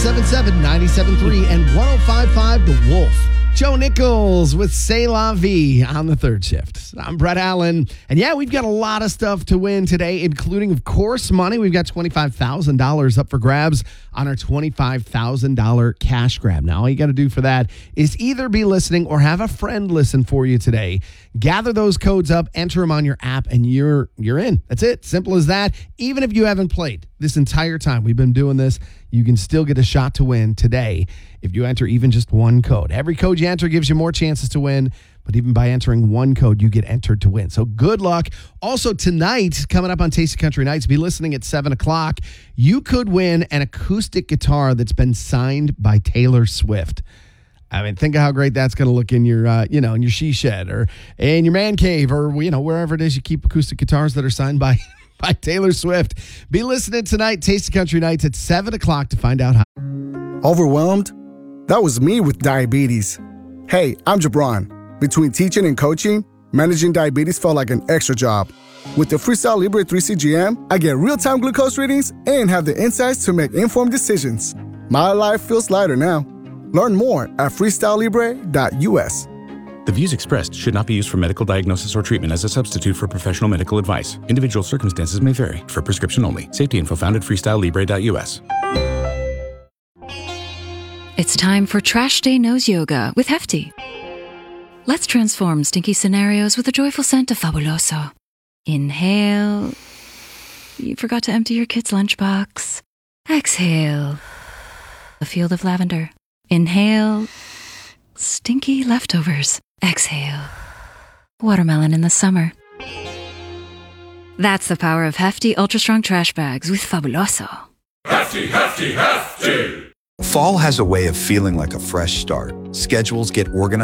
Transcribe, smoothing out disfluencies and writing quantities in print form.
97.3 and 105.5 The Wolf. Joe Nichols with C'est La Vie on the third shift. I'm Brett Allen. And yeah, we've got a lot of stuff to win today, including, of course, money. We've got $25,000 up for grabs on our $25,000 cash grab. Now, all you got to do for that is either be listening or have a friend listen for you today. Gather those codes up, enter them on your app, and you're in. That's it. Simple as that. Even if you haven't played this entire time we've been doing this, you can still get a shot to win today if you enter even just one code. Every code you enter gives you more chances to win, but even by entering one code, you get entered to win. So good luck. Also tonight, coming up on Tasty Country Nights, be listening at 7 o'clock, you could win an acoustic guitar that's been signed by Taylor Swift. I mean, think of how great that's going to look in your, in your she shed or in your man cave or, wherever it is you keep acoustic guitars that are signed by Taylor Swift. Be listening tonight, Tasty Country Nights at 7 o'clock to find out how. Overwhelmed? That was me with diabetes. Hey, I'm Jabron. Between teaching and coaching, managing diabetes felt like an extra job. With the Freestyle Libre 3 CGM, I get real-time glucose readings and have the insights to make informed decisions. My life feels lighter now. Learn more at freestylelibre.us. The views expressed should not be used for medical diagnosis or treatment as a substitute for professional medical advice. Individual circumstances may vary. For prescription only. Safety info found at freestylelibre.us. It's time for Trash Day Nose Yoga with Hefty. Let's transform stinky scenarios with a joyful scent of Fabuloso. Inhale. You forgot to empty your kid's lunchbox. Exhale. A field of lavender. Inhale. Stinky leftovers. Exhale. Watermelon in the summer. That's the power of Hefty Ultra Strong Trash Bags with Fabuloso. Hefty, Hefty, Hefty! Fall has a way of feeling like a fresh start. Schedules get organized.